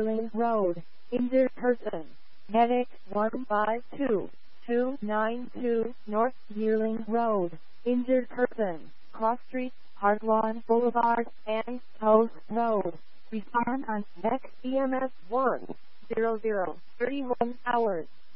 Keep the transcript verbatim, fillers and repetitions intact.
Yearling Road. Injured person. Medic one five two, two nine two North Yearling Road. Injured person. Cross Street, Heartlawn Boulevard, and Post Road. Respond on next E M S one zero zero thirty-one hours.